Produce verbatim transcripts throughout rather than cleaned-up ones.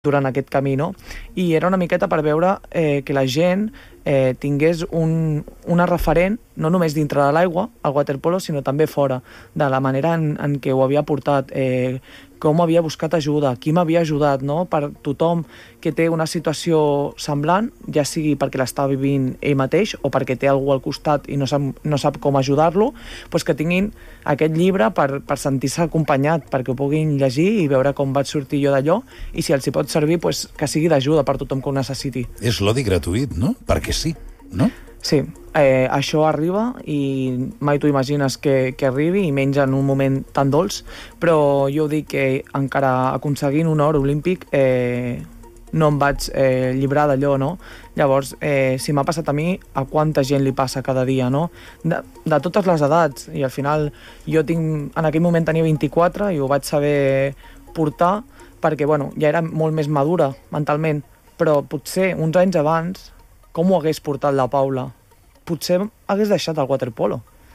durant aquest camí, no? I era una miqueta per veure eh, que la gent eh, tingués un, una referent, no només dintre de l'aigua, al waterpolo, sinó també fora, de la manera en, en què ho havia portat, eh, com havia buscat ajuda, qui m'havia ajudat, no? Per tothom que té una situació semblant, ja sigui perquè l'està vivint ell mateix o perquè té algú al costat i no sap, no sap com ajudar-lo, doncs que tinguin aquest llibre per, per sentir-se acompanyat, perquè ho puguin llegir i veure com vaig sortir jo d'allò, i si els hi pot servir, doncs que sigui d'ajuda per tothom que ho necessiti. És l'odi gratuït, no? Perquè sí, no? Sí, eh, això arriba i mai t'ho imagines que, que arribi, i menys en un moment tan dolç, però jo dic que encara aconseguint un or olímpic eh, no em vaig eh, llibrar d'allò, no? Llavors, eh, si m'ha passat a mi, a quanta gent li passa cada dia, no? De, de totes les edats, i al final jo tinc, en aquell moment tenia vint-i-quatre i ho vaig saber portar perquè, bueno, ja era molt més madura mentalment, però potser uns anys abans com ho hagués portat la Paula? Potser hagués deixat el waterpolo.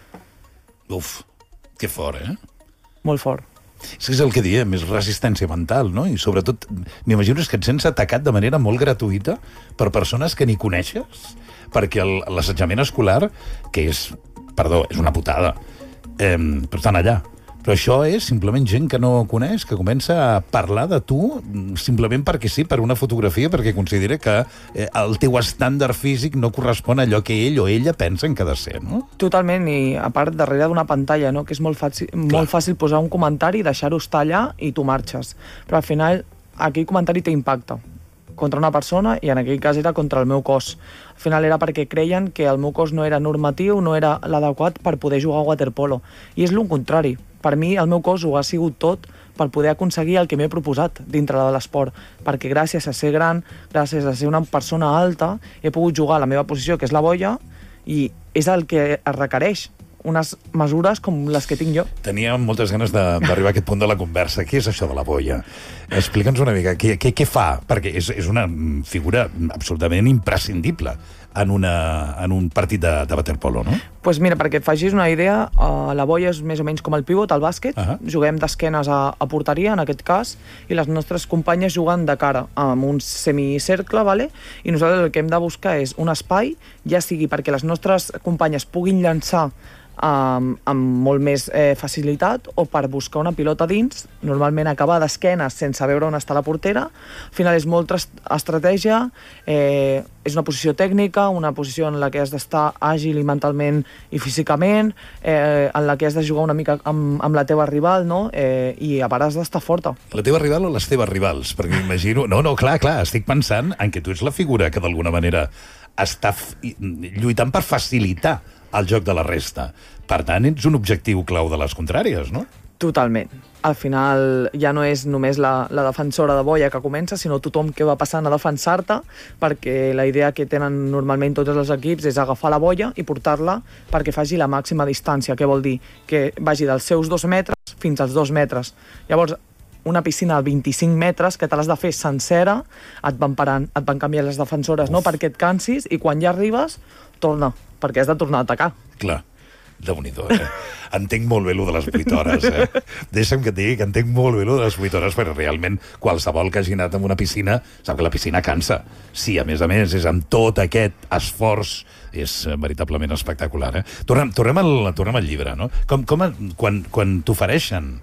Uf, que fort, eh? Molt fort. És que és el que diem, és resistència mental, no? I sobretot, m'imagino que et sents atacat de manera molt gratuïta per persones que ni coneixes, perquè l'assetjament escolar, que és, perdó, és una putada, eh, però estan allà. Però això és simplement gent que no coneix, que comença a parlar de tu simplement perquè sí, per una fotografia, perquè considera que eh, el teu estàndard físic no correspon a allò que ell o ella pensen que ha de ser, no? Totalment, i a part darrere d'una pantalla, no? Que és molt fàcil, molt fàcil posar un comentari, deixar-ho estar allà i tu marxes. Però al final aquell comentari té impacte contra una persona, i en aquell cas era contra el meu cos. Al final era perquè creien que el meu cos no era normatiu, no era l'adequat per poder jugar a waterpolo. I és el contrari. Per mi el meu cos ho ha sigut tot per poder aconseguir el que m'he proposat dintre de l'esport, perquè gràcies a ser gran, gràcies a ser una persona alta, he pogut jugar a la meva posició, que és la boia, i és el que es requereix, unes mesures com les que tinc jo. Tenia moltes ganes d'arribar a aquest punt de la conversa. Què és això de la boia? Explica'ns una mica, què, què, què fa? Perquè és, és una figura absolutament imprescindible en, una, en un partit de, de waterpolo, no? Doncs pues mira, perquè et facis una idea, uh, la boia és més o menys com el pivot, al bàsquet, uh -huh. Juguem d'esquenes a, a porteria, en aquest cas, i les nostres companyes juguen de cara, amb un semicercle, vale? I nosaltres el que hem de buscar és un espai, ja sigui perquè les nostres companyes puguin llançar amb, amb molt més eh, facilitat, o per buscar una pilota dins, normalment acabar d'esquenes sense veure on està la portera. Al final és molta estratègia, eh, és una posició tècnica, una posició en la que has d'estar àgil i mentalment i físicament, eh, en la que has de jugar una mica amb, amb la teva rival, no? Eh, i a part has d'estar forta. La teva rival o les teves rivals? Perquè m'imagino... No, no, clar, clar, estic pensant en que tu ets la figura que d'alguna manera està lluitant per facilitar el joc de la resta. Per tant, ets un objectiu clau de les contràries, no? Totalment. Al final ja no és només la, la defensora de boia que comença, sinó tothom que va passant a defensar-te, perquè la idea que tenen normalment tots els equips és agafar la boia i portar-la perquè faci la màxima distància. Què vol dir? Que vagi dels seus dos metres fins als dos metres. Llavors, una piscina de vint-i-cinc metres que te l'has de fer sencera, et van parant, et van canviar les defensores, no? Perquè et cansis, i quan ja arribes, torna, perquè has de tornar a atacar. Clar, déu-n'hi-do, eh? Entenc molt bé lo de les vuit hores, eh? Deixa'm que et digui que entenc molt bé lo de les vuit hores, perquè realment qualsevol que hagi anat en una piscina sap que la piscina cansa. Sí, a més a més, és amb tot aquest esforç, és veritablement espectacular, eh? Tornem, tornem, al, tornem al llibre, no? Com, com quan, quan t'ofereixen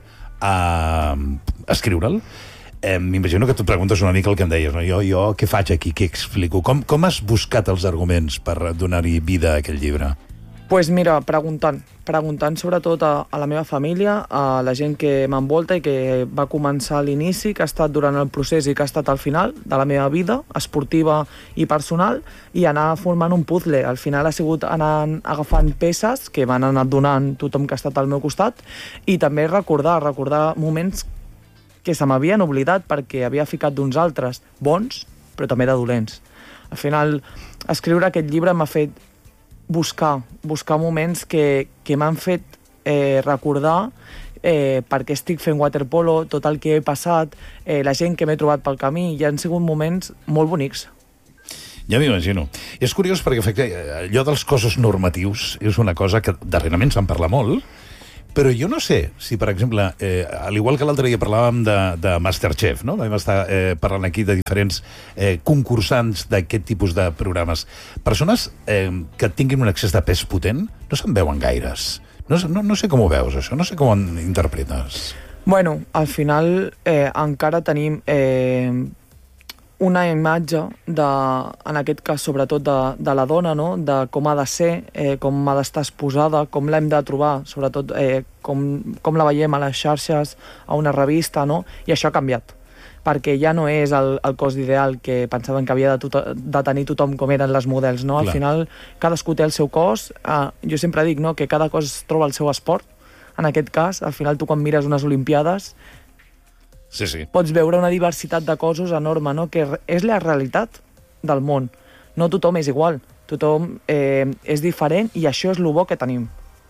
a escriure'l, eh, m'imagino que tu et preguntes una mica el que em deies, no? Jo, jo què faig aquí, què explico? Com, com has buscat els arguments per donar-hi vida a aquell llibre? Doncs pues mira, preguntant, preguntant sobretot a, a la meva família, a la gent que m'envolta i que va començar a l'inici, que ha estat durant el procés i que ha estat al final de la meva vida esportiva i personal, i anar formant un puzzle. Al final ha sigut anar agafant peces que m'han anat donant tothom que ha estat al meu costat, i també recordar, recordar moments que se m'havien oblidat perquè havia ficat d'uns altres bons, però també de dolents. Al final, escriure aquest llibre m'ha fet buscar, buscar moments que, que m'han fet eh, recordar eh, per què estic fent waterpolo, tot el que he passat, eh, la gent que m'he trobat pel camí, i han sigut moments molt bonics. Ja m'imagino. És curiós perquè allò dels cossos normatius és una cosa que darrerament se'n parla molt, Però jo no sé si, per exemple, eh, al igual que l'altre dia parlàvem de, de Masterchef, no? Vam estar eh, parlant aquí de diferents eh, concursants d'aquest tipus de programes. Persones eh, que tinguin un excés de pes potent no se'n veuen gaires. No, no, no sé com ho veus, això, no sé com ho interpretes. Bueno, al final eh, encara tenim eh, una imatge, de, en aquest cas sobretot de, de la dona, no? De com ha de ser, eh, com ha d'estar exposada, com l'hem de trobar, sobretot eh, com, com la veiem a les xarxes, a una revista, no? I això ha canviat, perquè ja no és el, el cos ideal que pensaven que havia de, tot, de tenir tothom com eren les models, no? Al Clar. final cadascú té el seu cos, eh, jo sempre dic, no?, que cada cos troba el seu esport. En aquest cas, al final tu quan mires unes Olimpiades sí, sí. pots veure una diversitat de cossos enorme, no? Que és la realitat del món. No tothom és igual, tothom eh, és diferent i això és el bo que tenim.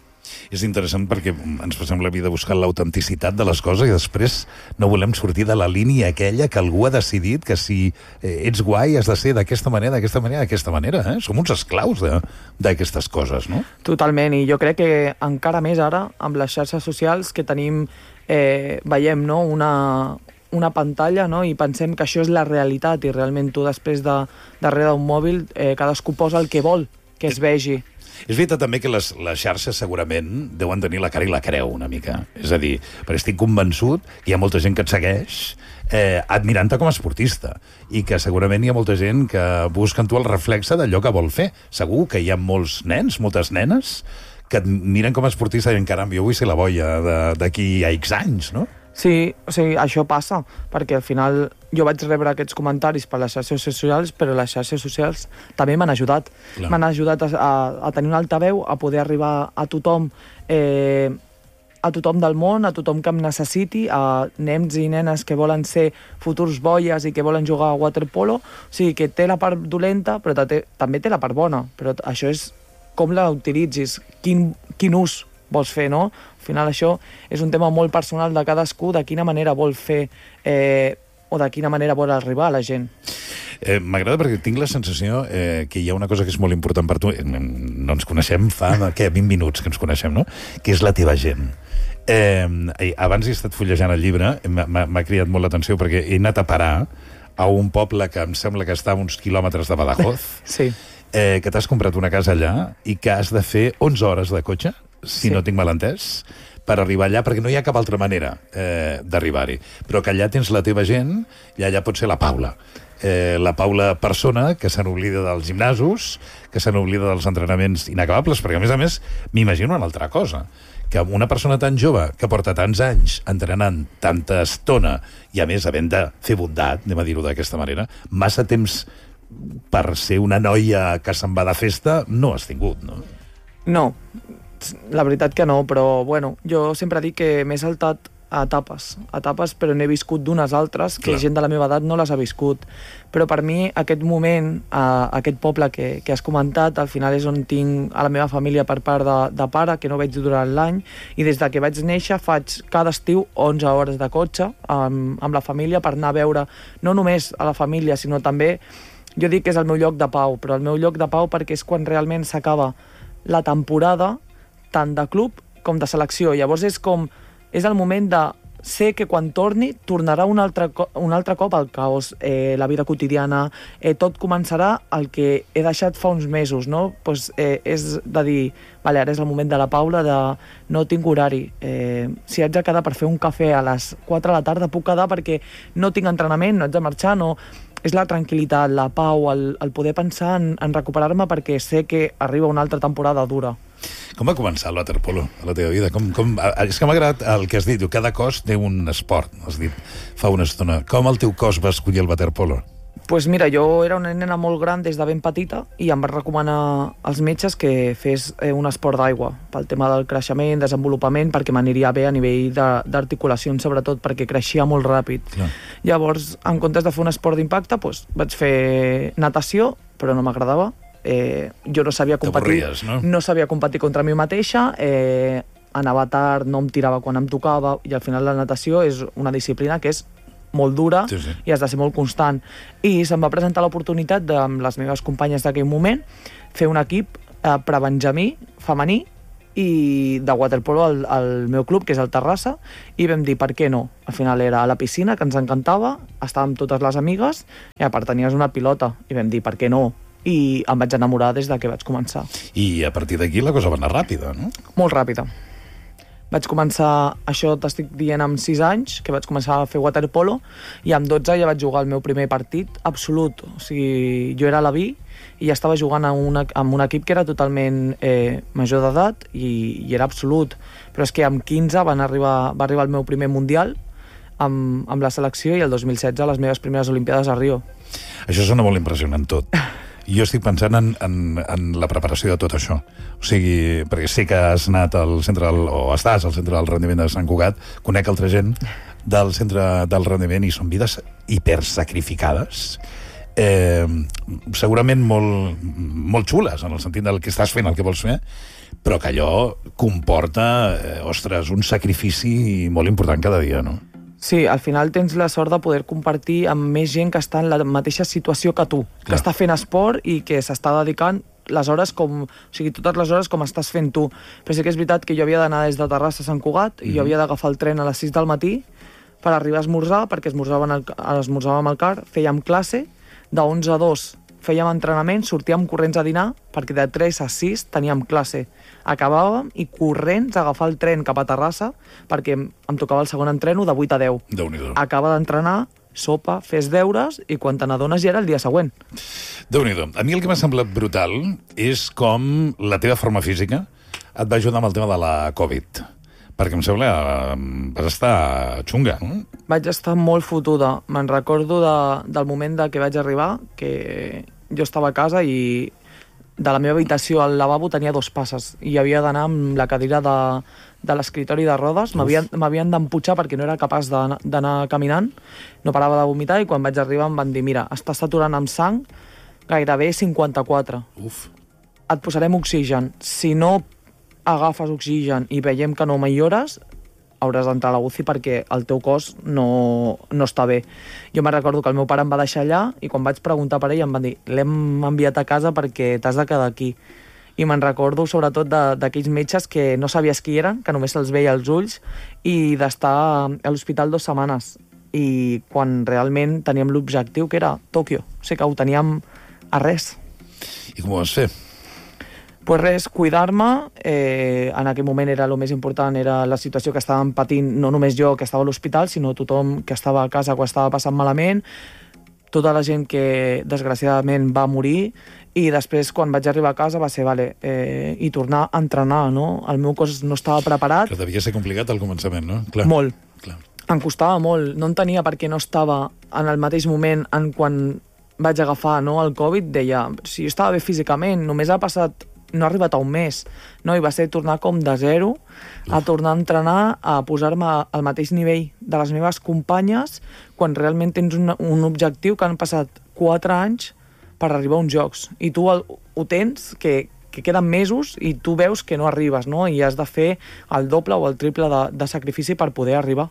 És interessant perquè ens passem la vida buscant l'autenticitat de les coses i després no volem sortir de la línia aquella que algú ha decidit que si eh, ets guai has de ser d'aquesta manera, d'aquesta manera, d'aquesta manera. Eh? Som uns esclaus d'aquestes coses, no? Totalment, i jo crec que encara més ara, amb les xarxes socials que tenim, eh, veiem, no?, una, una pantalla, no?, i pensem que això és la realitat i realment tu després de darrere d'un mòbil eh, cadascú posa el que vol que es vegi. És veritat també que les, les xarxes segurament deuen tenir la cara i la creu una mica. És a dir, perquè estic convençut que hi ha molta gent que et segueix eh, admirant-te com a esportista i que segurament hi ha molta gent que busca en tu el reflexe d'allò que vol fer. Segur que hi ha molts nens, moltes nenes, que et miren com a esportista i encara jo vull ser la boia d'aquí a X anys, no? Sí, o sigui, això passa, perquè al final jo vaig rebre aquests comentaris per les xarxes socials, però les xarxes socials també m'han ajudat. M'han ajudat a, a, a tenir un altaveu, a poder arribar a tothom, eh, a tothom del món, a tothom que em necessiti, a nens i nenes que volen ser futurs boies i que volen jugar a waterpolo. O sigui, que té la part dolenta, però té, també té la part bona. Però això és com la utilitzis, quin, quin ús vols fer, no? Al final això és un tema molt personal de cadascú, de quina manera vol fer eh, o de quina manera vol arribar a la gent. Eh, M'agrada perquè tinc la sensació eh, que hi ha una cosa que és molt important per tu. No ens coneixem fa, què, vint minuts que ens coneixem, no? Que és la teva gent. Eh, abans he estat fullejant el llibre, m'ha cridat molt l'atenció perquè he anat a parar a un poble que em sembla que està a uns quilòmetres de Badajoz, sí. eh, que t'has comprat una casa allà i que has de fer onze hores de cotxe, si sí. no tinc mal entès, per arribar allà, perquè no hi ha cap altra manera eh, d'arribar-hi. Però que allà tens la teva gent i allà pot ser la Paula. Eh, la Paula persona que se n'oblida dels gimnasos, que se n'oblida dels entrenaments inacabables, perquè a més a més m'imagino una altra cosa, que una persona tan jove, que porta tants anys entrenant tanta estona, i a més havent de fer bondat, anem a dir-ho d'aquesta manera, massa temps per ser una noia que se'n va de festa, no has tingut, no? No, la veritat que no, però bueno, jo sempre dic que m'he saltat a etapes, etapes, però n'he viscut d'unes altres que Clar. gent de la meva edat no les ha viscut. Però per mi aquest moment, eh, aquest poble que, que has comentat, al final és on tinc a la meva família per part de, de pare, que no veig durant l'any, i des de que vaig néixer faig cada estiu onze hores de cotxe amb, amb la família per anar a veure no només a la família, sinó també, jo dic que és el meu lloc de pau, però el meu lloc de pau perquè és quan realment s'acaba la temporada, tant de club com de selecció. Llavors és com, és el moment de sé que quan torni tornarà un altre, un altre cop al caos, eh, la vida quotidiana, eh, tot començarà el que he deixat fa uns mesos, no? Pues, eh, és de dir, vale, ara és el moment de la Paula, de no tinc horari, eh, si haig de quedar per fer un cafè a les quatre de la tarda puc quedar perquè no tinc entrenament, no haig de marxar, no... És la tranquil·litat, la pau, el, el poder pensar en, en recuperar-me perquè sé que arriba una altra temporada dura. Com va començar el waterpolo a la teva vida? Com, com, és que m'ha agradat el que has dit. Cada cos té un esport, has dit fa una estona. Com el teu cos va escollir el waterpolo? Pues mira, jo era una nena molt gran des de ben petita i em va recomanar als metges que fes eh, un esport d'aigua pel tema del creixement, desenvolupament, perquè m'aniria bé a nivell d'articulacions, sobretot perquè creixia molt ràpid. Clar. Llavors, en comptes de fer un esport d'impacte, pues, vaig fer natació, però no m'agradava. Eh, jo no sabia competir, no? no sabia competir contra mi mateixa, eh, anava tard, no em tirava quan em tocava, i al final la natació és una disciplina que és molt dura, sí, sí. i has de ser molt constant. I se'm va presentar l'oportunitat de, amb les meves companyes d'aquell moment, fer un equip eh, prebenjamí, femení, i de waterpolo al, al meu club, que és el Terrassa, i vam dir, per què no? Al final era a la piscina, que ens encantava, estàvem totes les amigues, i a part tenies una pilota, i vam dir, per què no? I em vaig enamorar des de que vaig començar. I a partir d'aquí la cosa va anar ràpida, no? Molt ràpida. Vaig començar, això t'estic dient, amb sis anys, que vaig començar a fer waterpolo, i amb dotze ja vaig jugar el meu primer partit absolut. O sigui, jo era a la B i ja estava jugant amb, una, amb un equip que era totalment eh, major d'edat i, i era absolut. Però és que amb quinze van arribar, va arribar el meu primer mundial amb, amb la selecció i el dos mil setze les meves primeres Olimpiades a Rio. Això sona molt impressionant tot. Jo estic pensant en, en, en la preparació de tot això. O sigui, perquè sé que has anat al centre del, o estàs al centre del rendiment de Sant Cugat, conec altra gent del centre del rendiment i són vides hipersacrificades, eh, segurament molt, molt xules en el sentit del que estàs fent, el que vols fer, però que allò comporta, eh, ostres, un sacrifici molt important cada dia, no? Sí, al final tens la sort de poder compartir amb més gent que està en la mateixa situació que tu, que Clar. està fent esport i que s'està dedicant les hores com, o sigui, totes les hores com estàs fent tu. Però sí que és veritat que jo havia d'anar des de Terrassa a Sant Cugat i mm. jo havia d'agafar el tren a les sis del matí per arribar a esmorzar, perquè esmorzàvem, el, esmorzàvem al car, fèiem classe, de onze a dos fèiem entrenament, sortíem corrents a dinar, perquè de tres a sis teníem classe. Acabàvem i corrents a agafar el tren cap a Terrassa, perquè em, em tocava el segon entreno de vuit a deu. Déu-n'hi-do. Acaba d'entrenar, sopa, fes deures, i quan te n'adones ja era el dia següent. Déu-n'hi-do. A mi el que m'ha semblat brutal és com la teva forma física et va ajudar amb el tema de la Covid. Perquè em sembla que vas estar xunga, no? Vaig estar molt fotuda. Me'n recordo de, del moment de que vaig arribar, que jo estava a casa i de la meva habitació al lavabo tenia dos passes i havia d'anar amb la cadira de, de l'escritori de rodes. M'havien d'emputxar perquè no era capaç d'anar caminant. No parava de vomitar i quan vaig arribar em van dir, mira, estàs saturant amb sang gairebé cinquanta-quatre. Uf. Et posarem oxigen. Si no agafes oxigen i veiem que no millores, hauràs d'entrar a la U C I perquè el teu cos no, no està bé. Jo me'n recordo que el meu pare em va deixar allà i quan vaig preguntar per ell em van dir l'hem enviat a casa perquè t'has de quedar aquí. I me'n recordo sobretot d'aquells metges que no sabies qui eren, que només se'ls veia als ulls, i d'estar a l'hospital dues setmanes. I quan realment teníem l'objectiu que era Tòquio. O sigui que ho teníem a res. I com ho vas fer? Pues res, cuidar-me, eh, en aquell moment era el més important, era la situació que estàvem patint, no només jo que estava a l'hospital, sinó tothom que estava a casa que ho estava passant malament, tota la gent que desgraciadament va morir, i després quan vaig arribar a casa va ser, vale, eh, i tornar a entrenar, no? El meu cos no estava preparat. Que devia ser complicat al començament, no? Clar. Molt. Clar. Em costava molt, no entenia perquè no estava en el mateix moment en quan vaig agafar, no, el Covid, deia, si jo estava bé físicament, només ha passat no ha arribat a un mes, no? I va ser tornar com de zero, a tornar a entrenar, a posar-me al mateix nivell de les meves companyes, quan realment tens un, un objectiu que han passat quatre anys per arribar a uns jocs. I tu el, ho tens, que, que queden mesos, i tu veus que no arribes, no? I has de fer el doble o el triple de, de sacrifici per poder arribar.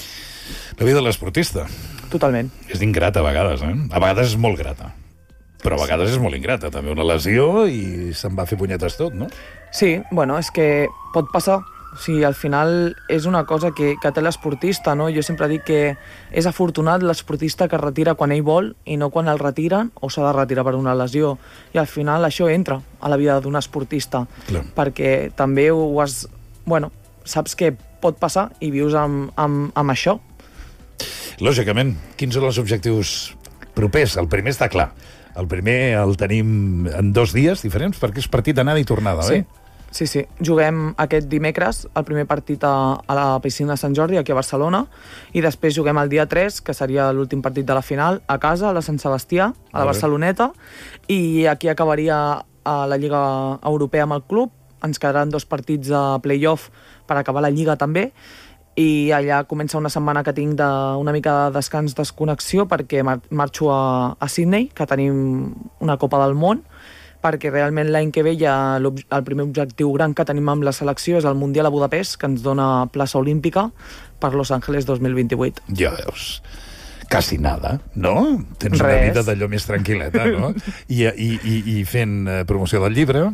La vida de l'esportista. Totalment. És ingrata a vegades, eh? A vegades és molt grata. Però a vegades és molt ingrata, també una lesió i se'n va a fer punyetes tot, no? Sí, bueno, és que pot passar. O sigui, al final és una cosa que, que té l'esportista, no? Jo sempre dic que és afortunat l'esportista que es retira quan ell vol i no quan el retiren o s'ha de retirar per una lesió. I al final això entra a la vida d'un esportista. Clar. Perquè també ho has... Bueno, saps que pot passar i vius amb, amb, amb això. Lògicament, quins són els objectius propers? El primer està clar. El primer el tenim en dos dies diferents, perquè és partit d'anada i tornada, sí. eh? Sí, sí. Juguem aquest dimecres, el primer partit a, a la piscina de Sant Jordi, aquí a Barcelona, i després juguem el dia tres, que seria l'últim partit de la final, a casa, a la Sant Sebastià, a la Barceloneta, i aquí acabaria a la Lliga Europea amb el club. Ens quedaran dos partits de play-off per acabar la Lliga també, i allà comença una setmana que tinc de, una mica de descans, desconnexió, perquè mar marxo a, a Sydney, que tenim una Copa del Món, perquè realment l'any que ve ja el primer objectiu gran que tenim amb la selecció és el Mundial a Budapest, que ens dona plaça olímpica per Los Angeles dos mil vint-i-vuit. Ja veus. Quasi nada, no? Tens Res. Una vida d'allò més tranquil·leta, no? I, i, i, i fent promoció del llibre,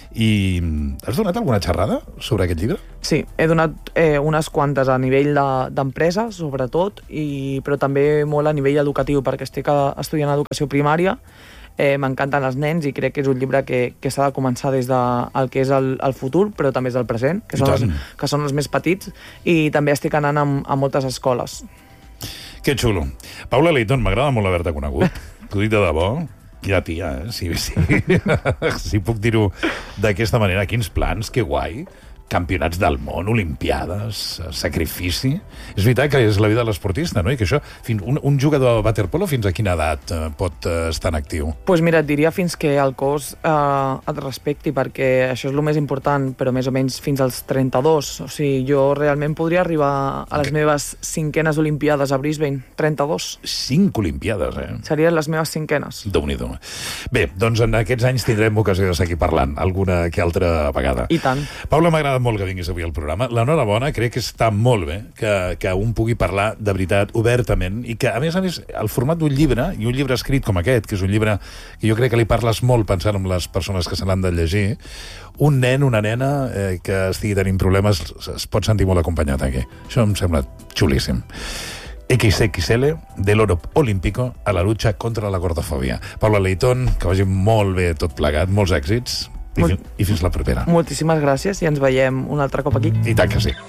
I has donat alguna xerrada sobre aquest llibre? Sí, he donat eh, unes quantes a nivell d'empresa, de, sobretot, i, però també molt a nivell educatiu, perquè estic a, estudiant educació primària. Eh, M'encanten els nens i crec que és un llibre que, que s'ha de començar des del de, que és el, el futur, però també és el present, que són, els, que són els més petits, i també estic anant a, a moltes escoles. Que xulo. Paula Leighton, m'agrada molt haver-te conegut. T'ho dic de debò. Quina tia, eh? Sí, sí. Si puc dir-ho d'aquesta manera. Quins plans, que guai. Campionats del món, olimpiades, sacrifici. És veritat que és la vida de l'esportista, no? I que això, fins, un, un jugador de waterpolo fins a quina edat eh, pot eh, estar en actiu? Doncs pues mira, et diria fins que el cos eh, et respecti, perquè això és el més important, però més o menys fins als trenta-dos. O sigui, jo realment podria arribar a les okay. meves cinquenes olimpiades a Brisbane. trenta-dos. Cinc olimpiades, eh? Serien les meves cinquenes. Déu-n'hi-do. Bé, doncs en aquests anys tindrem ocasió de seguir parlant, alguna que altra vegada. I tant. Paula, m'agrada molt que vinguis avui al programa. L'enhorabona, crec que està molt bé que, que un pugui parlar de veritat obertament i que, a més a més, el format d'un llibre, i un llibre escrit com aquest, que és un llibre que jo crec que li parles molt pensant en les persones que se l'han de llegir, un nen, una nena eh, que estigui tenint problemes es pot sentir molt acompanyat aquí. Això em sembla xulíssim. X X L del oro olímpico a la lucha contra la gordofòbia. Paula Leighton, que vagi molt bé tot plegat, molts èxits. I, Mol... I fins la propera. Moltíssimes gràcies i ens veiem un altre cop aquí. I tant que sí.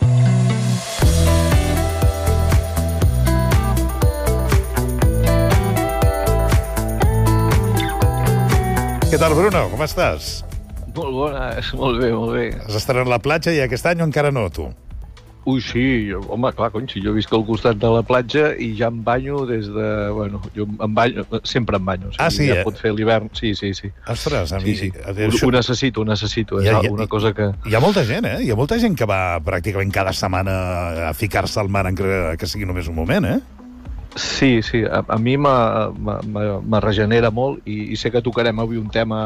Què tal, Bruno? Com estàs? Molt bones, molt bé, molt bé. Has estat a la platja i aquest any encara no, tu? Ui, sí, jo, home, clar, cony, si jo visc al costat de la platja i ja em banyo des de... Bueno, jo em banyo, sempre em banyo. O sigui, ah, sí, ja eh? pot fer l'hivern, sí, sí, sí. Ostres, a mi... Sí, sí. Ho, ho necessito, ho necessito, és ha, una cosa que... Hi ha molta gent, eh? Hi ha molta gent que va pràcticament cada setmana a ficar-se al mar encara que sigui només un moment, eh? Sí, sí, a, a mi me regenera molt i, i sé que tocarem avui un tema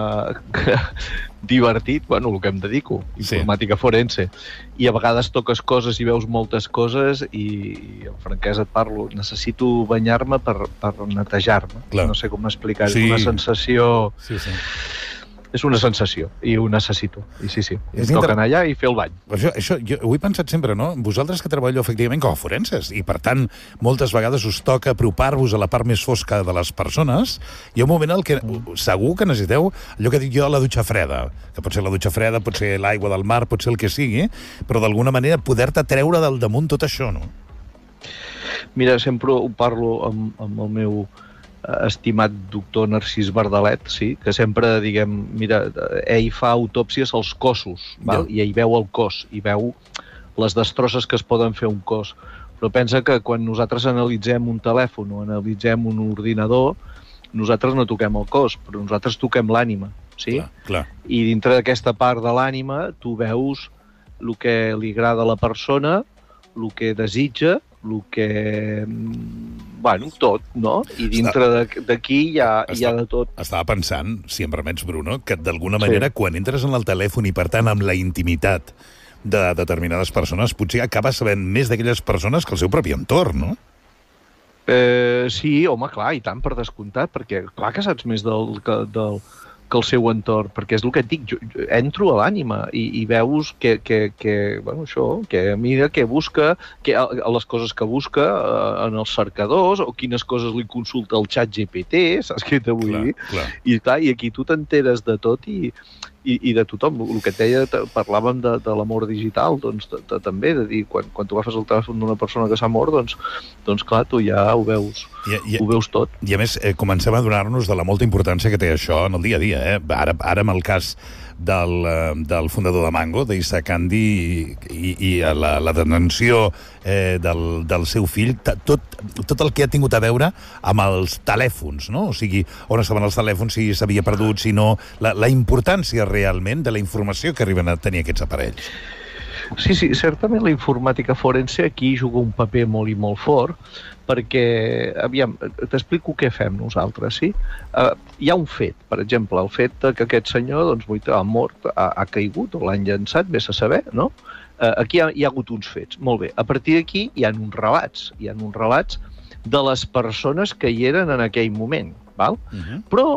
divertit, bueno, el que em dedico, informàtica sí. forense, i a vegades toques coses i veus moltes coses i, i amb franquesa et parlo, necessito banyar-me per, per netejar-me. No sé com explicar, sí. És una sensació... Sí, sí. És una sensació, i ho necessito. I sí, sí, em toca anar allà i fer el bany. Això, això, jo ho he pensat sempre, no? Vosaltres que treballeu efectivament com a forenses, i per tant, moltes vegades us toca apropar-vos a la part més fosca de les persones, hi ha un moment en què segur que necessiteu allò que dic jo, la dutxa freda, que pot ser la dutxa freda, pot ser l'aigua del mar, pot ser el que sigui, però d'alguna manera poder-te treure del damunt tot això, no? Mira, sempre ho parlo amb, amb el meu... estimat doctor Narcís Bardalet, sí, que sempre, diguem, mira, ell fa autòpsies als cossos, val? I ell veu el cos, i veu les destrosses que es poden fer un cos. Però pensa que quan nosaltres analitzem un telèfon o analitzem un ordinador, nosaltres no toquem el cos, però nosaltres toquem l'ànima, sí? Clar, clar. I dintre d'aquesta part de l'ànima tu veus el que li agrada a la persona, el que desitja, el que... Bueno, tot, no? I dintre d'aquí hi, hi ha de tot. Estava pensant, si em permets, Bruno, que d'alguna manera, sí. quan entres en el telèfon i, per tant, amb la intimitat de determinades persones, potser acabes sabent més d'aquelles persones que el seu propi entorn, no? Eh, sí, home, clar, i tant, per descomptat, perquè clar que saps més del... del que el seu entorn, perquè és el que et dic, jo, jo entro a l'ànima i, i veus que, que, que, bueno, això, que mira, que busca, que, a, a les coses que busca uh, en els cercadors, o quines coses li consulta el xat G P T, saps què te vull clar, dir? Clar. I, clar, I aquí tu t'enteres de tot i, i, i de tothom. El que et deia, parlàvem de, de l'amor digital, doncs de, de, també, de dir, quan, quan tu agafes el telèfon d'una persona que s'ha mort, doncs, doncs clar, tu ja ho veus. I, i, ho veus tot. I a més, eh, comencem a donar-nos de la molta importància que té això en el dia a dia. Eh? Ara, ara amb el cas del, eh, del fundador de Mango, d'Issa Candy, i, i, i la, la detenció eh, del, del seu fill, tot, tot el que ha tingut a veure amb els telèfons, no? O sigui, on estaven els telèfons, si s'havia perdut, si no... La, la importància realment de la informació que arriben a tenir aquests aparells. Sí, sí, certament la informàtica forense aquí juga un paper molt i molt fort, perquè, aviam, t'explico què fem nosaltres, sí? Uh, hi ha un fet, per exemple, el fet que aquest senyor, doncs, ha mort, ha, ha caigut, o l'han llançat, vés a saber, no? Uh, aquí hi ha, hi ha hagut uns fets, molt bé. A partir d'aquí hi ha uns relats, hi ha uns relats de les persones que hi eren en aquell moment, val? Uh-huh. Però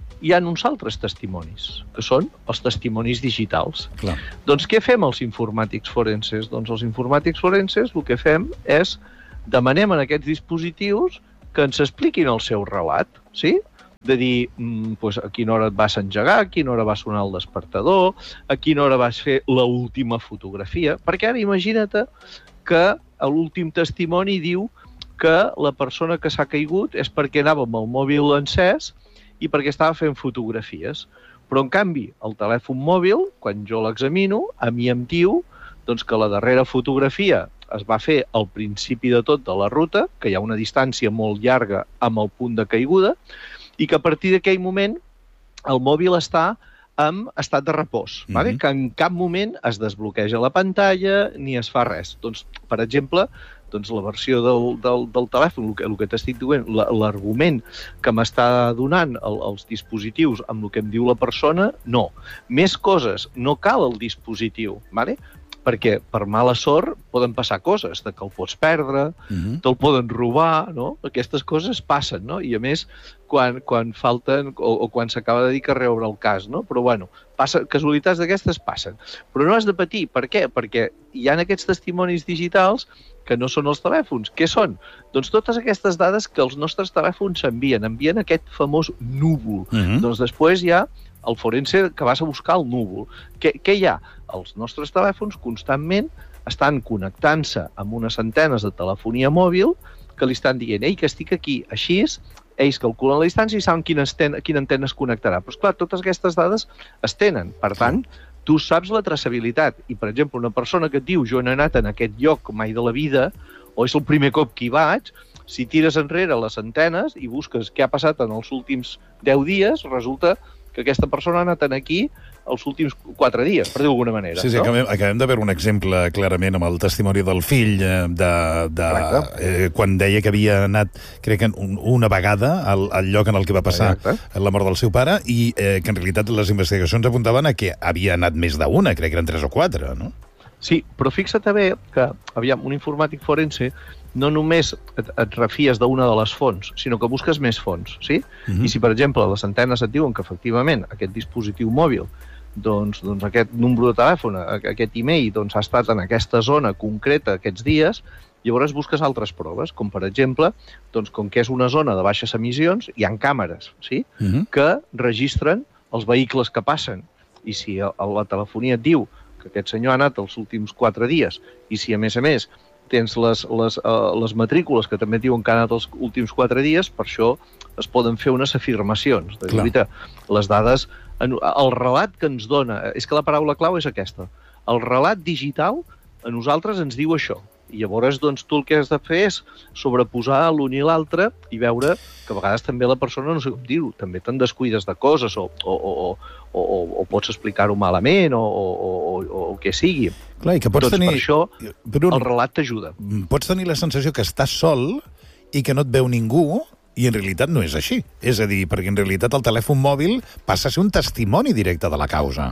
hi ha uns altres testimonis, que són els testimonis digitals. Clar. Doncs què fem els informàtics forenses? Doncs els informàtics forenses el que fem és demanem en aquests dispositius que ens expliquin el seu relat, sí? De dir mm, pues, a quina hora et vas engegar, a quina hora va sonar el despertador, a quina hora vas fer l'última fotografia, perquè ara imagina't que l'últim testimoni diu que la persona que s'ha caigut és perquè anava amb el mòbil encès i perquè estava fent fotografies. Però, en canvi, el telèfon mòbil, quan jo l'examino, a mi em diu doncs, que la darrera fotografia es va fer al principi de tot de la ruta, que hi ha una distància molt llarga amb el punt de caiguda, i que a partir d'aquell moment el mòbil està en estat de repòs, mm-hmm. vale? Que en cap moment es desbloqueja la pantalla ni es fa res. Doncs, per exemple, doncs la versió del, del, del telèfon, el que, el que t'estic dient, l'argument que m'està donant el, els dispositius amb el que em diu la persona, no. Més coses, no cal el dispositiu, vale? Perquè per mala sort poden passar coses, de que el pots perdre, uh-huh. te'l poden robar, no? Aquestes coses passen, no? I a més, quan, quan falten, o, o quan s'acaba de dir que reobre el cas, no? Però bueno, passa, casualitats d'aquestes passen. Però no has de patir, per què? Perquè hi ha aquests testimonis digitals que no són els telèfons. Què són? Doncs totes aquestes dades que els nostres telèfons envien, envien aquest famós núvol. Uh-huh. Doncs després hi ha el forense que vas a buscar el núvol. Què, què hi ha? Els nostres telèfons constantment estan connectant-se amb unes antenes de telefonia mòbil que li estan dient, ei, que estic aquí. Així és, ells calculen la distància i saben quina antena, quina antena es connectarà. Però, esclar, totes aquestes dades es tenen. Per tant, tu saps la traçabilitat. I, per exemple, una persona que et diu jo no he anat en aquest lloc mai de la vida, o és el primer cop que hi vaig, si tires enrere les antenes i busques què ha passat en els últims deu dies, resulta que aquesta persona ha anat aquí els últims quatre dies, per dir d'alguna manera. Sí, sí, no? acabem, acabem de veure un exemple clarament amb el testimoni del fill de, de, eh, quan deia que havia anat, crec que un, una vegada al, al lloc en el que va passar Exacte. La mort del seu pare i eh, que en realitat les investigacions apuntaven a que havia anat més d'una, crec que eren tres o quatre, no? Sí, però fixa't bé que, aviam, un informàtic forense no només et, et refies d'una de les fonts, sinó que busques més fonts, sí? Uh-huh. I si, per exemple, les antenes et diuen que, efectivament, aquest dispositiu mòbil, doncs, doncs aquest número de telèfon, aquest e-mail, doncs, ha estat en aquesta zona concreta aquests dies, llavors busques altres proves, com, per exemple, doncs, com que és una zona de baixes emissions, hi ha càmeres, sí? Uh-huh. Que registren els vehicles que passen. I si a, a la telefonia et diu que aquest senyor ha anat els últims quatre dies, i si, a més a més, tens les, les, uh, les matrícules que també diuen que han anat els últims quatre dies, per això es poden fer unes afirmacions. De veritat, les dades, el relat que ens dona, és que la paraula clau és aquesta, el relat digital a nosaltres ens diu això. I llavors, doncs, tu el que has de fer és sobreposar l'un i l'altre i veure que a vegades també la persona, no sé com dir-ho, també te'n descuides de coses o, o, o, o, o, o pots explicar-ho malament o, o, o, o el que sigui. Clar, i que pots doncs tenir... per això Però el relat t'ajuda. Pots tenir la sensació que estàs sol i que no et veu ningú i en realitat no és així. És a dir, perquè en realitat el telèfon mòbil passa a ser un testimoni directe de la causa.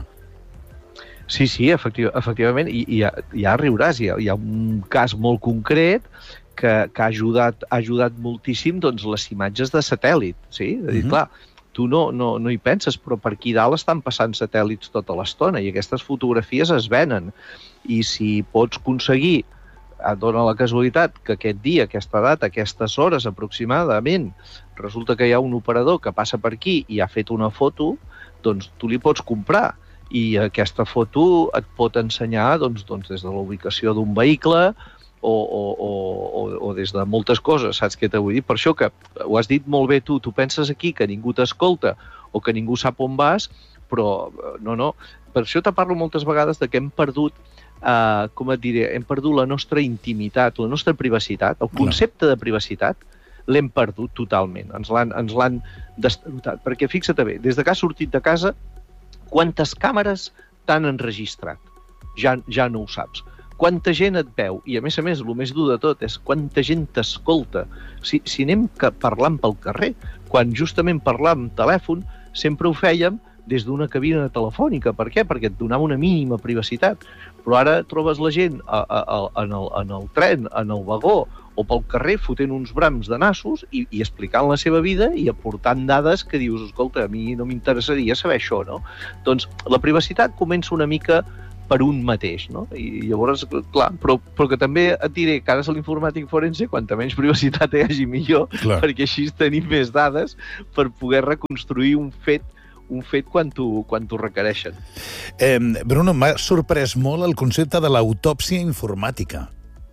Sí, sí, efectiva, efectivament, i, i ja, ja riuràs, hi ha, hi ha un cas molt concret que, que ha, ajudat, ha ajudat moltíssim doncs, les imatges de satèl·lit, sí? És a dir, uh-huh. clar, tu no, no, no hi penses, però per aquí dalt estan passant satèl·lits tota l'estona i aquestes fotografies es venen. I si pots aconseguir, et dona la casualitat que aquest dia, aquesta data, aquestes hores aproximadament, resulta que hi ha un operador que passa per aquí i ha fet una foto, doncs tu li pots comprar. I aquesta foto et pot ensenyar doncs, doncs, des de la ubicació d'un vehicle o, o, o, o des de moltes coses, saps què t'ho vull dir? Per això que ho has dit molt bé tu, tu penses aquí que ningú t'escolta o que ningú sap on vas, però no, no. Per això te parlo moltes vegades de que hem perdut, eh, com et diré, hem perdut la nostra intimitat, la nostra privacitat, el concepte de privacitat l'hem perdut totalment, ens l'han, ens l'han destarotat, perquè fixa't bé, des que has sortit de casa, quantes càmeres t'han enregistrat? Ja, ja no ho saps. Quanta gent et veu? I, a més a més, el més dur de tot és quanta gent t'escolta. Si, si anem parlant pel carrer, quan justament parlàvem telèfon, sempre ho fèiem des d'una cabina telefònica. Per què? Perquè et donava una mínima privacitat. Però ara trobes la gent a, a, a, en, el, en el tren, en el vagó, o pel carrer fotent uns brams de nassos i, i explicant la seva vida i aportant dades que dius, escolta, a mi no m'interessaria saber això, no? Doncs la privacitat comença una mica per un mateix, no? I llavors, clar, però, però que també et diré que ara és l'informàtic forense, quanta menys privacitat hi hagi millor, clar, perquè així tenim més dades per poder reconstruir un fet un fet quan t'ho quan t'ho requereixen. Eh, Bruno, m'ha sorprès molt el concepte de l'autòpsia informàtica.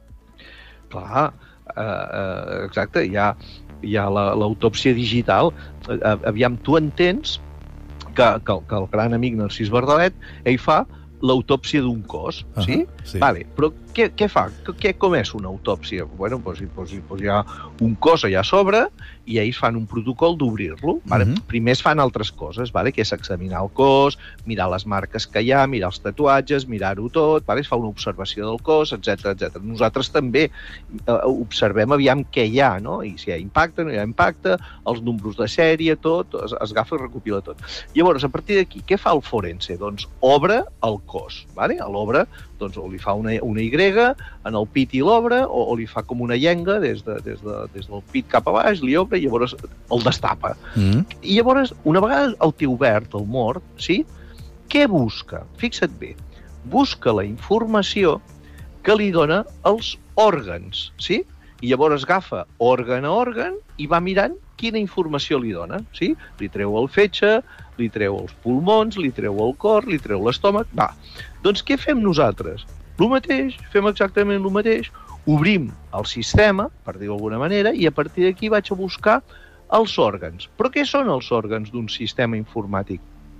Clar, eh, eh, exacte, hi ha, hi ha l'autòpsia digital. Eh, aviam, tu entens que, que, que el gran amic Narcís Bardalet, ell fa l'autòpsia d'un cos, uh -huh, sí? sí? Vale, però què, què fa? Què, com és una autòpsia? Bueno, doncs, doncs, doncs hi ha un cos allà a sobre i ells fan un protocol d'obrir-lo. Vale? Uh -huh. Primer es fan altres coses, vale? Que és examinar el cos, mirar les marques que hi ha, mirar els tatuatges, mirar-ho tot, vale? Es fa una observació del cos, etcètera etcètera. Nosaltres també eh, observem aviam què hi ha, no? I si hi ha impacte, no hi ha impacte, els números de sèrie, tot, es, es agafa i recopila tot. Llavors, a partir d'aquí, què fa el forense? Doncs obre el cos, vale? A l'obre, doncs, o li fa una, una Y en el pit i l'obre, o, o li fa com una llenga des, de, des, de, des del pit cap a baix, li obre i llavors el destapa. Mm. I llavors, una vegada el té obert, el mort, sí? Què busca? Fixa't bé. Busca la informació que li dona els òrgans, sí? I llavors agafa òrgan a òrgan i va mirant quina informació li dona, sí? Li treu el fetge, li treu els pulmons, li treu el cor, li treu l'estómac, va. Doncs què fem nosaltres? El mateix, fem exactament el mateix, obrim el sistema, per dir-ho d'alguna manera, i a partir d'aquí vaig a buscar els òrgans. Però què són els òrgans d'un sistema informàtic?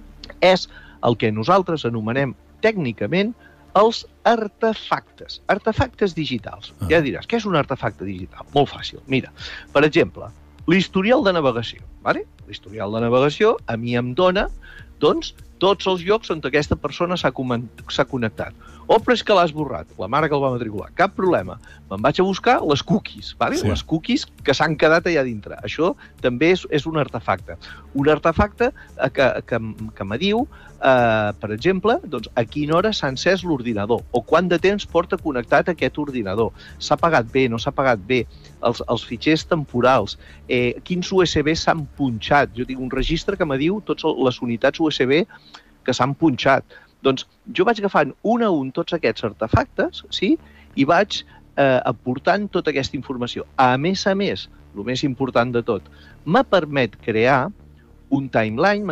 És el que nosaltres anomenem tècnicament els artefactes, artefactes digitals. Ja diràs, què és un artefacte digital? Molt fàcil. Mira, per exemple, l'historial de navegació. Vale? L'historial de navegació a mi em dona doncs, tots els llocs on aquesta persona s'ha connectat. O però és que l'ha esborrat, la mare que el va matricular. Cap problema. Me'n vaig a buscar les cookies, vale? Sí. Les cookies que s'han quedat allà dintre. Això també és, és un artefacte. Un artefacte que, que, que me diu, eh, per exemple, doncs, a quina hora s'ha encès l'ordinador o quant de temps porta connectat aquest ordinador. S'ha pagat bé, no s'ha pagat bé. Els, els fitxers temporals, eh, quins U S B s'han punxat. Jo tinc un registre que me diu totes les unitats U S B que s'han punxat. Doncs jo vaig agafant un a un tots aquests artefactes, sí? I vaig eh, aportant tota aquesta informació. A més a més, el més important de tot, me permet crear un timeline,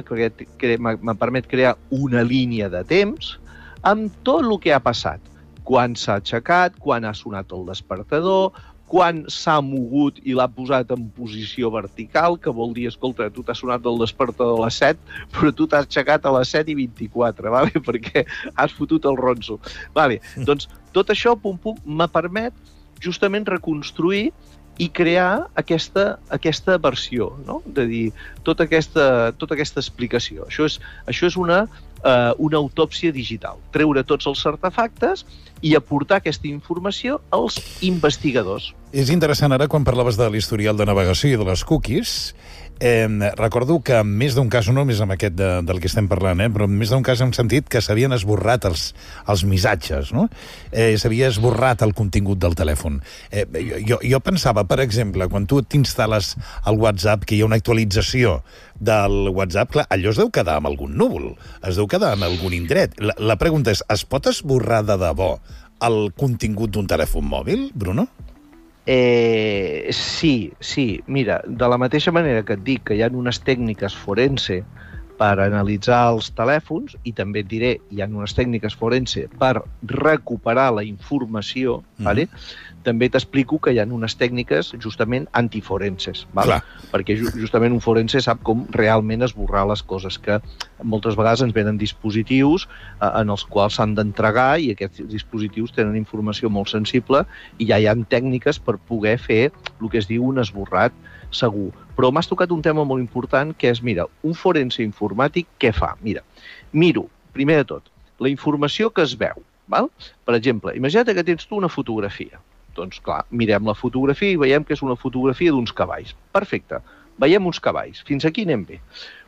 me permet crear una línia de temps amb tot el que ha passat. Quan s'ha aixecat, quan ha sonat el despertador, quan s'ha mogut i l'ha posat en posició vertical, que vol dir, escolta, tu t'has sonat el despertador a les set, però tu t'has aixecat a les set i vint-i-quatre, vale? Perquè has fotut el ronso. Vale. Doncs tot això, pum, pum, me permet justament reconstruir i crear aquesta, aquesta versió, no? De dir, tota aquesta, tota aquesta explicació. Això és, això és una, uh, una autòpsia digital. Treure tots els artefactes i aportar aquesta informació als investigadors. És interessant ara, quan parlaves de l'historial de navegació i de les cookies, eh, recordo que en més d'un cas, no només amb aquest de, del que estem parlant, eh, però en més d'un cas hem sentit que s'havien esborrat els, els missatges, no? Eh, s'havia esborrat el contingut del telèfon. Eh, jo, jo pensava, per exemple, quan tu t'instal·les al WhatsApp, que hi ha una actualització del WhatsApp, clar, allò es deu quedar amb algun núvol, es deu quedar en algun indret. La, la pregunta és, es pot esborrar de debò el contingut d'un telèfon mòbil, Bruno? Eh, sí, sí. Mira, de la mateixa manera que et dic que hi ha unes tècniques forense per analitzar els telèfons, i també et diré, hi ha unes tècniques forense per recuperar la informació, mm-hmm. vale? També t'explico que hi ha unes tècniques justament antiforenses, vale? Perquè ju justament un forense sap com realment esborrar les coses, que moltes vegades ens venen dispositius eh, en els quals s'han d'entregar, i aquests dispositius tenen informació molt sensible i ja hi ha tècniques per poder fer el que es diu un esborrat segur. Però m'has tocat un tema molt important, que és, mira, un forense informàtic què fa? Mira, miro, primer de tot, la informació que es veu, val? Per exemple, imagina't que tens tu una fotografia. Doncs, clar, mirem la fotografia i veiem que és una fotografia d'uns cavalls. Perfecte, veiem uns cavalls. Fins aquí anem bé.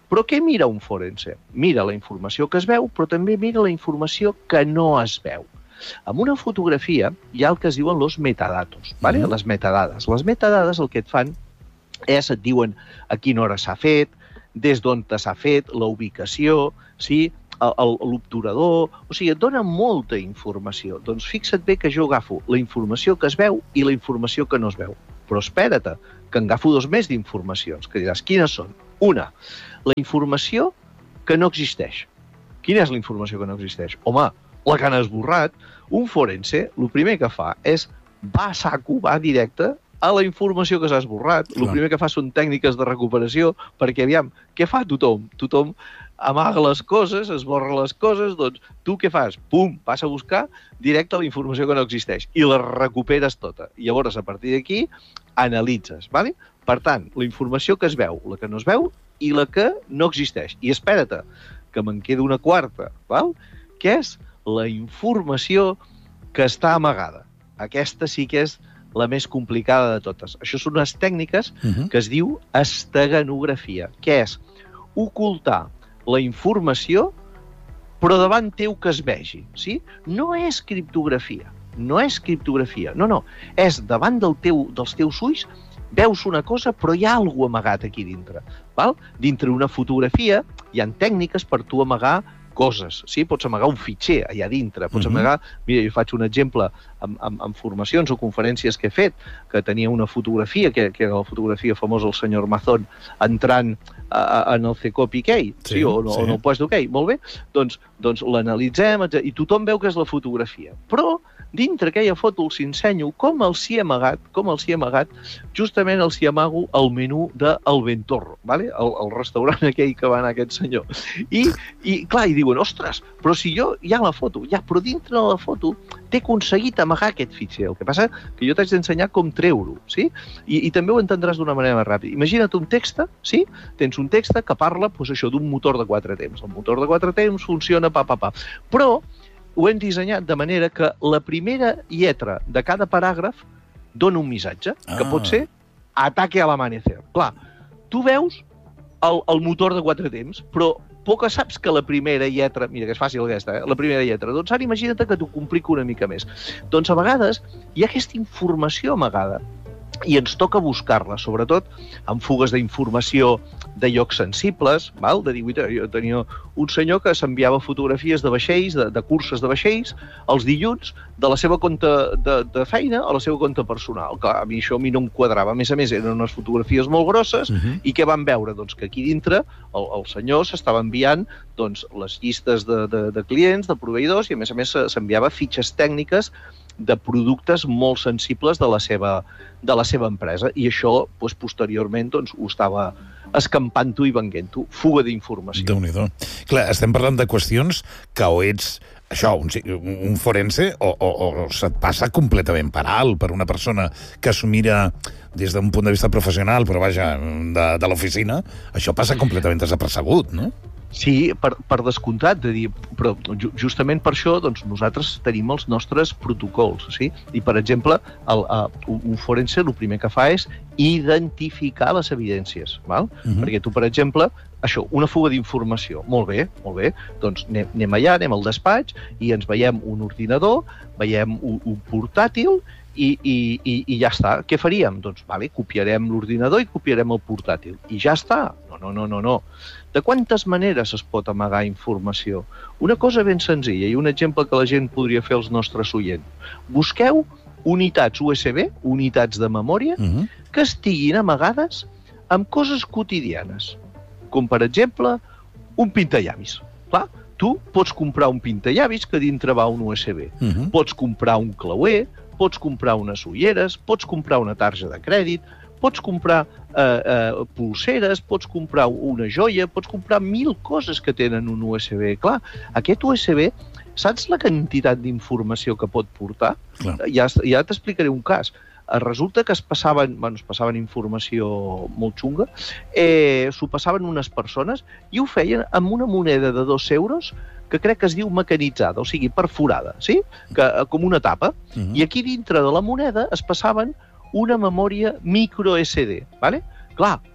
Però què mira un forense? Mira la informació que es veu, però també mira la informació que no es veu. En una fotografia hi ha el que es diuen los metadatos, ¿vale? Mm-hmm. Les metadades. Les metadades el que et fan és, et diuen a quina hora s'ha fet, des d'on s'ha fet, la ubicació, sí? L'obturador... O sigui, et dona molta informació. Doncs fixa't bé que jo agafo la informació que es veu i la informació que no es veu. Però espera't, que en agafo dos més d'informacions, que diràs, quines són? Una, la informació que no existeix. Quina és la informació que no existeix? Home, la que han esborrat. Un forense, el primer que fa és va a saco, va directe a la informació que s'ha esborrat. El primer que fa són tècniques de recuperació, perquè, aviam, què fa tothom? Tothom amaga les coses, esborra les coses, doncs tu què fas? Pum, vas a buscar directe la informació que no existeix i la recuperes tota. I llavors, a partir d'aquí, analitzes, ¿vale? Per tant, la informació que es veu, la que no es veu i la que no existeix. I espera't, que me'n queda una quarta, val? Que és la informació que està amagada. Aquesta sí que és la més complicada de totes. Això són unes tècniques uh-huh. que es diu esteganografia, que és ocultar la informació però davant teu que es vegi, sí? No és criptografia, no és criptografia, no, no. És davant del teu, dels teus ulls, veus una cosa però hi ha alguna cosa amagat aquí dintre. Val? Dintre una fotografia hi ha tècniques per tu amagar coses, sí? Pots amagar un fitxer allà dintre, pots uh-huh. amagar... Mira, jo faig un exemple en, en, en formacions o conferències que he fet, que tenia una fotografia, que, que era la fotografia famosa del senyor Mazón, entrant a, a, en el C C O P I K, sí, sí, o, sí. o en el puesto OK, molt bé, doncs, doncs l'analitzem i tothom veu que és la fotografia. Però dintre aquella foto els ensenyo com els hi he amagat, com els hi he amagat, justament els hi amago el menú del Ventorro, ¿vale? el, el restaurant aquell que va anar aquest senyor. I, i clar, i diuen, ostres, però si jo hi ha la foto, ja, però dintre de la foto t'he aconseguit amagar aquest fitxer. El que passa que jo t'haig d'ensenyar com treure-ho, sí? I, I també ho entendràs d'una manera més ràpida. Imagina't un text, sí? Tens un text que parla, doncs això, d'un motor de quatre temps. El motor de quatre temps funciona pa, pa, pa. Però ho hem dissenyat de manera que la primera lletra de cada paràgraf dona un missatge, ah. que pot ser ataque al amanecer. Clar, tu veus el, el motor de quatre temps, però poca saps que la primera lletra... Mira, que és fàcil aquesta, eh? La primera lletra. Doncs ara imagina't que t'ho complico una mica més. Doncs a vegades hi ha aquesta informació amagada i ens toca buscar-la, sobretot en fugues d'informació de llocs sensibles, val? De dir, jo tenia un senyor que s'enviava fotografies de vaixells, de, de curses de vaixells, els dilluns, de la seva compte de, de feina a la seva compte personal. Clar, a mi això a mi no em quadrava. A més a més, eren unes fotografies molt grosses, uh-huh. i què van veure? Doncs que aquí dintre el, el senyor s'estava enviant doncs, les llistes de, de, de clients, de proveïdors, i a més a més s'enviava fitxes tècniques de productes molt sensibles de la seva, de la seva empresa. I això, doncs, posteriorment, doncs, ho estava escampant-ho i venguent-ho. Fuga d'informació. Déu-n'hi-do. Clar, estem parlant de qüestions que o ets això, un, un forense, o, o, o se't passa completament per alt per una persona que s'ho mira des d'un punt de vista professional, però vaja, de, de l'oficina, això passa completament desapercebut, no? Sí, per, per descomptat, de dir, però justament per això doncs, nosaltres tenim els nostres protocols, sí? I, per exemple, el, uh, un forense el primer que fa és identificar les evidències, val? Uh-huh. Perquè tu, per exemple, això, una fuga d'informació, molt bé, molt bé, doncs anem, anem allà, anem al despatx i ens veiem un ordinador, veiem un, un portàtil i, i, i, i ja està. Què faríem? Doncs, vale, copiarem l'ordinador i copiarem el portàtil. I ja està. No, no, no, no, no. De quantes maneres es pot amagar informació? Una cosa ben senzilla i un exemple que la gent podria fer als nostres oients. Busqueu unitats U S B, unitats de memòria, uh-huh. que estiguin amagades amb coses quotidianes, com per exemple un pintallavis. Clar, tu pots comprar un pintallavis que dintre va un U S B, uh-huh. pots comprar un clauer, pots comprar unes ulleres, pots comprar una tarja de crèdit, pots comprar eh, eh, pulseres, pots comprar una joia, pots comprar mil coses que tenen un U S B. Clar, aquest U S B, saps la quantitat d'informació que pot portar? Clar. Ja, ja t'explicaré un cas. Resulta que es passaven, bueno, es passaven informació molt xunga, eh, s'ho passaven unes persones i ho feien amb una moneda de dos euros que crec que es diu mecanitzada, o sigui, perforada, sí? Que, com una tapa. Uh-huh. I aquí dintre de la moneda es passaven una memòria micro S D, ¿vale? Clar,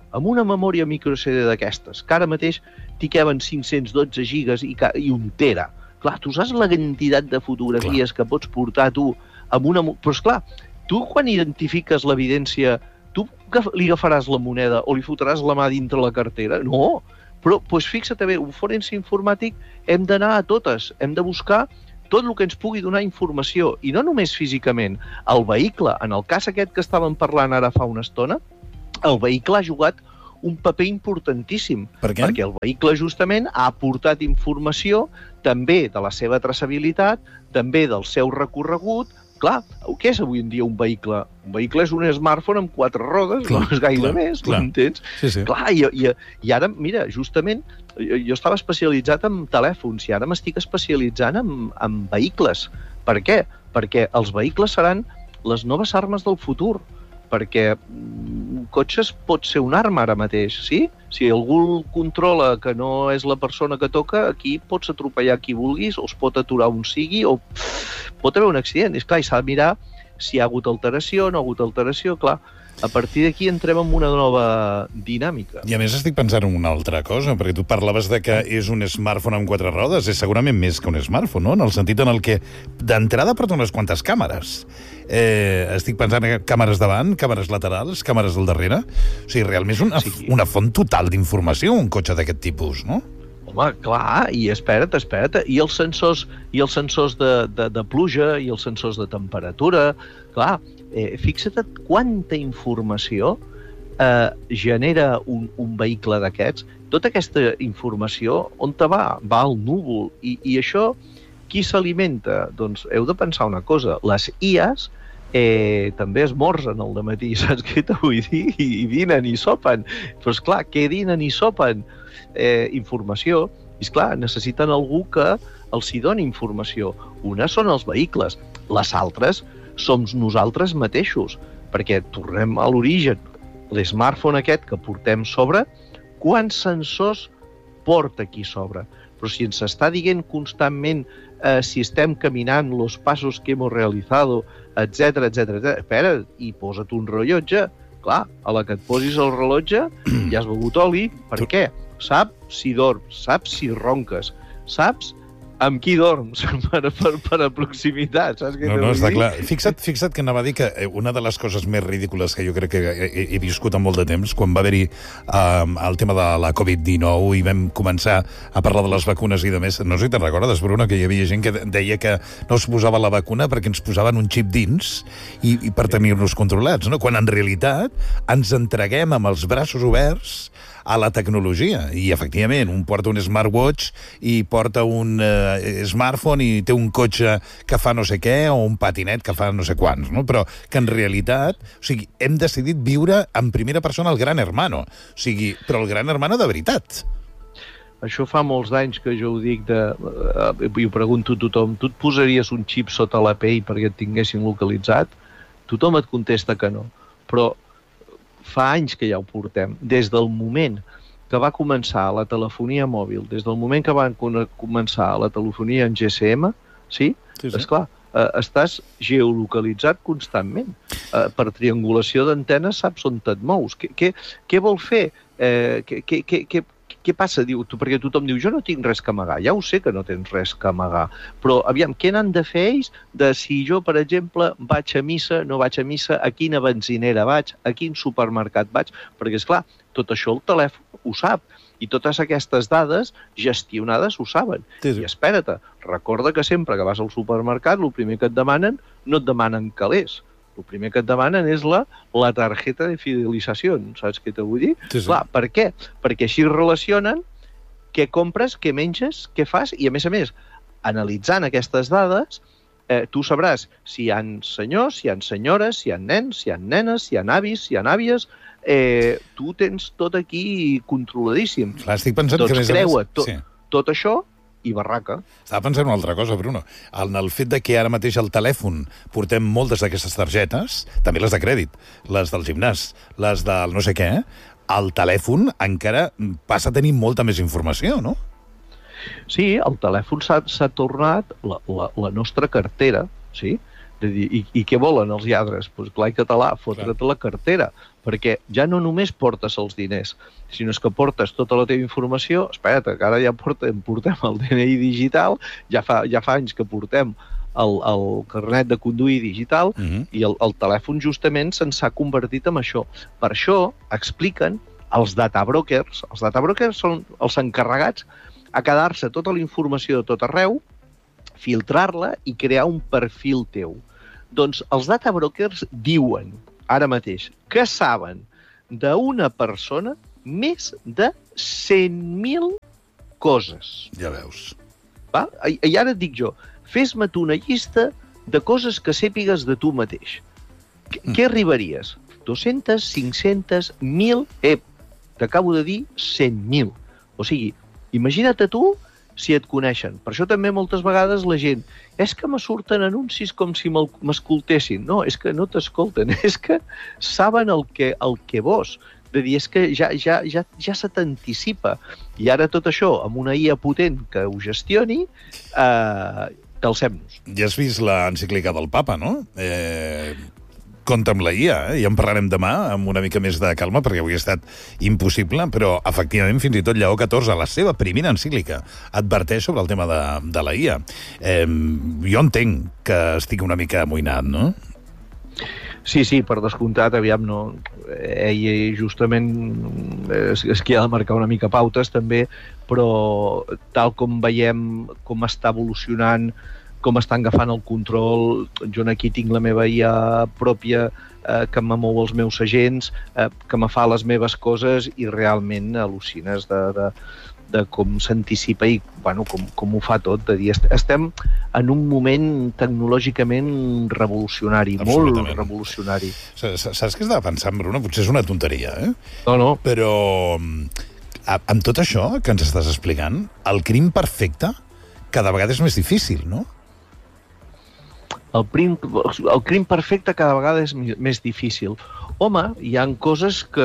amb una memòria micro C D d'aquestes, que ara mateix t'hi queben cinc-cents dotze gigas i, i un tera. Clar, tu saps la quantitat de fotografies clar. que pots portar tu amb una... Però, esclar, tu quan identifiques l'evidència, tu li agafaràs la moneda o li fotràs la mà dintre la cartera? No! Però, doncs, fixa't bé, un forense informàtic hem d'anar a totes, hem de buscar tot el que ens pugui donar informació, i no només físicament. El vehicle, en el cas aquest que estàvem parlant ara fa una estona, el vehicle ha jugat un paper importantíssim. Per què? Perquè el vehicle justament ha aportat informació també de la seva traçabilitat, també del seu recorregut. Clar, què és avui en dia un vehicle? Un vehicle és un smartphone amb quatre rodes, clar, no és gaire clar, més, clar. M'entens? Sí, sí. Clar, i, i, i ara, mira, justament, jo, jo estava especialitzat en telèfons i ara m'estic especialitzant en, en vehicles. Per què? Perquè els vehicles seran les noves armes del futur. Perquè un cotxe pot ser una arma ara mateix, sí? Si algú controla que no és la persona que toca, aquí pots atropellar qui vulguis, o es pot aturar on sigui, o pot haver un accident. És clar, i s'ha de mirar si hi ha hagut alteració, no ha hagut alteració, clar. A partir d'aquí entrem en una nova dinàmica. I a més estic pensant en una altra cosa, perquè tu parlaves de que és un smartphone amb quatre rodes, és segurament més que un smartphone, no? En el sentit en el que d'entrada porta unes quantes càmeres. Eh, estic pensant en càmeres davant, càmeres laterals, càmeres del darrere. O sigui, realment és una, sí. una font total d'informació, un cotxe d'aquest tipus, no? Home, clar, i espera't, espera't, i els sensors, i els sensors de, de, de pluja, i els sensors de temperatura, clar, eh, fixa't quanta informació eh, genera un, un vehicle d'aquests. Tota aquesta informació, on te va? Va al núvol, i, i això, qui s'alimenta? Doncs heu de pensar una cosa, les I As eh, també esmorzen al dematí, saps què t'ho vull dir? I, i dinen i sopen, però esclar, què dinen i sopen? Eh, informació, i esclar, necessiten algú que els hi doni informació. Unes són els vehicles, les altres som nosaltres mateixos, perquè tornem a l'origen. L'smartphone aquest que portem sobre, quants sensors porta aquí sobre? Però si ens està dient constantment eh, si estem caminant, los passos que hemos realizado, etcètera, etcètera, espera, i posa't un rellotge. Clar, a la que et posis el rellotge ja has begut oli. Per què? Sap si dorms, saps si ronques, saps amb qui dorms per, per, per a proximitat, saps què no, t'ho no, vull està dir? clar. Fixa't, fixa't que anava a dir que una de les coses més ridícules que jo crec que he, he viscut en molt de temps, quan va haver-hi um, el tema de la covid dinou i vam començar a parlar de les vacunes i de més, no sé si te'n recordes, Bruno, que hi havia gent que deia que no es posava la vacuna perquè ens posaven un xip dins i, i per tenir-nos controlats, no? Quan en realitat ens entreguem amb els braços oberts a la tecnologia, i efectivament un porta un smartwatch i porta un eh, smartphone i té un cotxe que fa no sé què o un patinet que fa no sé quants, no? Però que en realitat, o sigui, hem decidit viure en primera persona el gran hermano, o sigui, però el gran hermano de veritat. Això fa molts d'anys que jo ho dic, de, eh, i ho pregunto a tothom, tu et posaries un xip sota la pell perquè et tinguessin localitzat? Tothom et contesta que no, però fa anys que ja ho portem, des del moment que va començar la telefonia mòbil, des del moment que van començar la telefonia en G S M, sí? Sí, sí. Esclar, eh, estàs geolocalitzat constantment. Eh, per triangulació d'antenes saps on et mous. Què, què, què vol fer? Eh, què, què, què, què, què passa? Diu, tu, perquè tothom diu, jo no tinc res que amagar. Ja ho sé que no tens res que amagar. Però, aviam, què n'han de fer ells de si jo, per exemple, vaig a missa, no vaig a missa, a quina benzinera vaig, a quin supermercat vaig? Perquè, esclar, tot això el telèfon ho sap. I totes aquestes dades gestionades ho saben. Sí, sí. I espera't, recorda que sempre que vas al supermercat, el primer que et demanen, no et demanen calés. El primer que et demanen és la, la targeta de fidelització, saps què t'ho vull dir? Sí, sí. Clar, per què? Perquè així relacionen què compres, què menges, què fas, i a més a més, analitzant aquestes dades, eh, tu sabràs si hi ha senyors, si hi ha senyores, si hi ha nens, si hi ha nenes, si hi ha avis, si hi ha àvies, eh, tu tens tot aquí controladíssim. Clar, estic pensant doncs que més creua més... tot, sí. tot això i barraca. Estava pensant una altra cosa, Bruno. En el fet de que ara mateix al telèfon portem moltes d'aquestes targetes, també les de crèdit, les del gimnàs, les del no sé què, el telèfon encara passa a tenir molta més informació, no? Sí, el telèfon s'ha tornat la, la, la nostra cartera, sí? De dir, i, I què volen els lladres? Pues clar, i català, fotre't la cartera, perquè ja no només portes els diners, sinó que portes tota la teva informació. Espera't, que ara ja portem, portem el D N I digital, ja fa, ja fa anys que portem el, el carnet de conduir digital, uh-huh. i el, el telèfon justament se'n s'ha convertit en això. Per això expliquen els data brokers, els data brokers són els encarregats a quedar-se tota la informació de tot arreu, filtrar-la i crear un perfil teu. Doncs els data brokers diuen, ara mateix, que saben d'una persona més de cent mil coses. Ja veus. Va? I, I ara et dic jo, fes-me tu una llista de coses que sàpigues de tu mateix. Qu mm. Què arribaries? dos-centes, cinc-centes, mil... Eh, t'acabo de dir cent mil. O sigui, imagina't a tu si et coneixen. Per això també moltes vegades la gent és que me surten anuncis com si m'escoltessin. No, és que no t'escolten, és que saben el que, el que vols. De dir, és que ja, ja, ja, ja se t'anticipa. I ara tot això, amb una I A potent que ho gestioni, eh, calcem-nos. Ja has vist l'encíclica del papa, no? Eh... Compte amb la I A, eh? Ja en parlarem demà amb una mica més de calma, perquè avui ha estat impossible, però efectivament fins i tot Lleó catorze, la seva primera encíclica, adverteix sobre el tema de, de la I A. Eh, jo entenc que estic una mica amoïnat, no? Sí, sí, per descomptat, aviam, no. Ell justament és, és qui ha de marcar una mica pautes, també, però tal com veiem com està evolucionant, com estan agafant el control, jo aquí tinc la meva I A pròpia, eh, que me mou els meus agents, eh, que me fa les meves coses, i realment al·lucines de, de, de com s'anticipa i bueno, com, com ho fa tot. De dir, estem en un moment tecnològicament revolucionari, molt revolucionari. Saps què estava pensant, Bruno? Potser és una tonteria, eh? No, no. Però amb tot això que ens estàs explicant, el crim perfecte cada vegada és més difícil, no? El, prim, el crim perfecte cada vegada és més difícil. Home, hi ha coses que,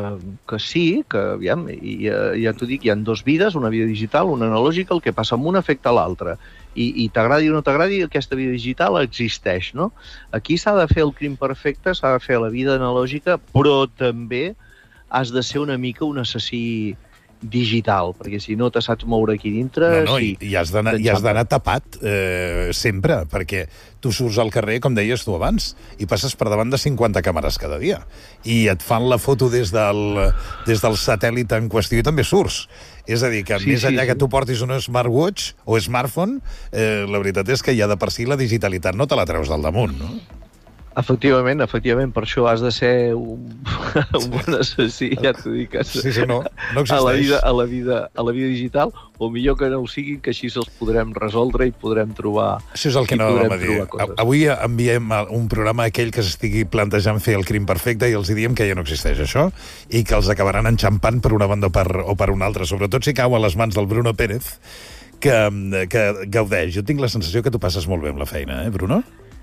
que sí, que aviam, ja, ja t'ho dic, hi ha dues vides, una vida digital, una analògica, el que passa amb una afecta a l'altra. I, i t'agradi o no t'agradi, aquesta vida digital existeix, no? Aquí s'ha de fer el crim perfecte, s'ha de fer la vida analògica, però també has de ser una mica un assassí digital, perquè si no te saps moure aquí dintre... No, no, sí, i, i has d'anar tapat eh, sempre, perquè tu surts al carrer, com deies tu abans, i passes per davant de cinquanta càmeres cada dia, i et fan la foto des del, des del satèl·lit en qüestió i també surts. És a dir, que sí, més enllà sí, que sí. tu portis un smartwatch o smartphone, eh, la veritat és que ja de per si la digitalitat no te la treus del damunt, no? Efectivament, efectivament, per això has de ser un, un bon assassí, ja t'ho dic. Sí, sí, no, no existeix. A la, vida, a, la vida, a la vida digital, o millor que no ho siguin, que així se'ls podrem resoldre i podrem trobar... Això és el que no vam dir. Avui enviem un programa a aquell que s'estigui plantejant fer el crim perfecte i els diem que ja no existeix això i que els acabaran enxampant per una banda o per, o per una altra, sobretot si cau a les mans del Bruno Pérez, que, que gaudeix. Jo tinc la sensació que tu passes molt bé amb la feina, eh, Bruno?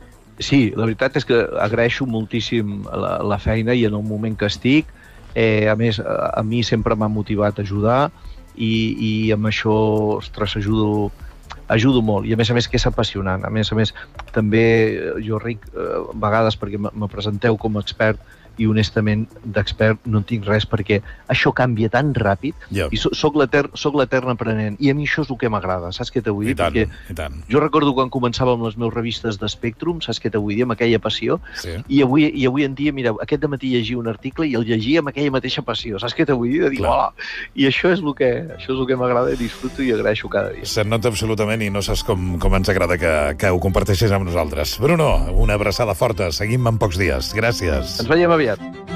Sí, la veritat és que agraeixo moltíssim la, la feina i en el moment que estic. Eh, a més, a, a mi sempre m'ha motivat a ajudar i, i amb això, ostres, ajudo, ajudo molt. I a més a més que és apassionant. A més a més, també jo, Ric, a vegades perquè me presenteu com a expert i honestament d'expert no en tinc res perquè això canvia tan ràpid yeah. i soc l'etern aprenent i a mi això és el que m'agrada, saps què t'ho vull dir? I tant, perquè i tant. Jo recordo quan començava amb les meves revistes d'Espectrum, saps què t'ho vull dir? Amb aquella passió sí. I, avui, i avui en dia, mira, aquest dematí llegia un article i el llegia amb aquella mateixa passió, saps què t'ho vull dir? De dir, hola! I això és el que, això és el que m'agrada i disfruto i agraeixo cada dia. Se't nota absolutament i no saps com, com ens agrada que, que ho comparteixis amb nosaltres. Bruno, una abraçada forta, seguim en pocs dies. Gràcies. Ens veiem aviat.